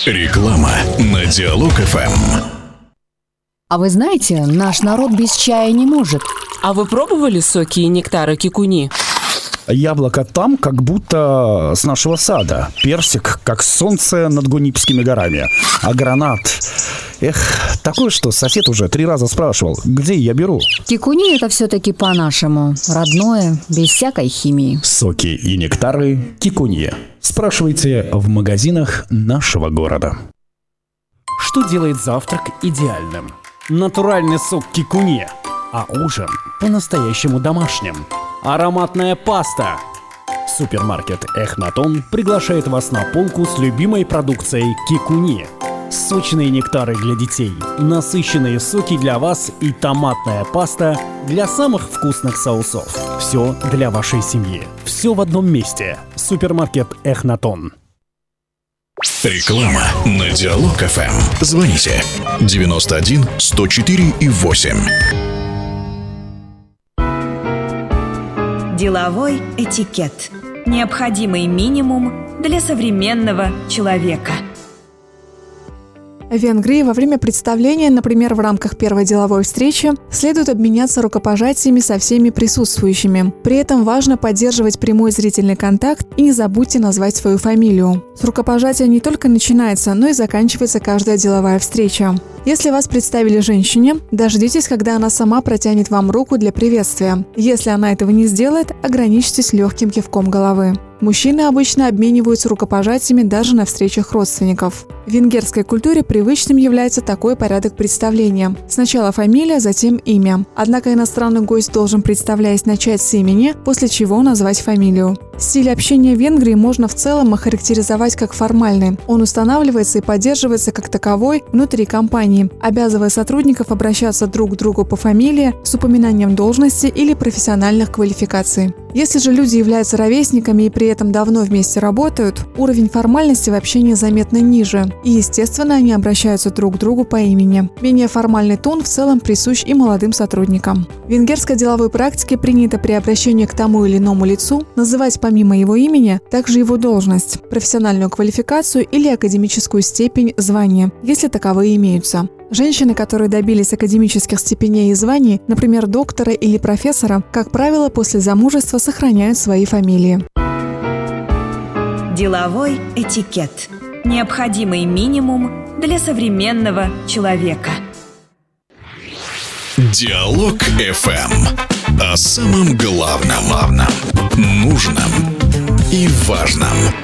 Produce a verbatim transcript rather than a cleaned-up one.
Реклама на Диалог эф эм. А вы знаете, наш народ без чая не может. А вы пробовали соки и нектары кикуни? Яблоко там, как будто с нашего сада. Персик, как солнце над Гунипскими горами. А гранат... Эх, такое, что сосед уже три раза спрашивал, где я беру. Кикуни — это все-таки по-нашему. Родное, без всякой химии. Соки и нектары кикуни. Спрашивайте в магазинах нашего города. Что делает завтрак идеальным? Натуральный сок кикуни. А ужин по-настоящему домашним. Ароматная паста. Супермаркет Эхнатон приглашает вас на полку с любимой продукцией кикуни. Сочные нектары для детей, насыщенные соки для вас и томатная паста для самых вкусных соусов. Все для вашей семьи. Все в одном месте. Супермаркет Эхнатон. Реклама на Диалог эф эм. Звоните девяносто один сто четыре и восемь. Деловой этикет. Необходимый минимум для современного человека. В Венгрии во время представления, например, в рамках первой деловой встречи, следует обменяться рукопожатиями со всеми присутствующими. При этом важно поддерживать прямой зрительный контакт и не забудьте назвать свою фамилию. С рукопожатия не только начинается, но и заканчивается каждая деловая встреча. Если вас представили женщине, дождитесь, когда она сама протянет вам руку для приветствия. Если она этого не сделает, ограничьтесь легким кивком головы. Мужчины обычно обмениваются рукопожатиями даже на встречах родственников. В венгерской культуре привычным является такой порядок представления. Сначала фамилия, затем имя. Однако иностранный гость должен, представляясь, начать с имени, после чего назвать фамилию. Стиль общения в Венгрии можно в целом охарактеризовать как формальный. Он устанавливается и поддерживается как таковой внутри компании, обязывая сотрудников обращаться друг к другу по фамилии с упоминанием должности или профессиональных квалификаций. Если же люди являются ровесниками и при этом давно вместе работают, уровень формальности в общении заметно ниже, и, естественно, они обращаются друг к другу по имени. Менее формальный тон в целом присущ и молодым сотрудникам. В венгерской деловой практике принято при обращении к тому или иному лицу называть помимо его имени также его должность, профессиональную квалификацию или академическую степень, звание, если таковые имеются. Женщины, которые добились академических степеней и званий, например, доктора или профессора, как правило, после замужества сохраняют свои фамилии. Деловой этикет. Необходимый минимум для современного человека. Диалог эф эм. О самом главном, главном, нужном и важном.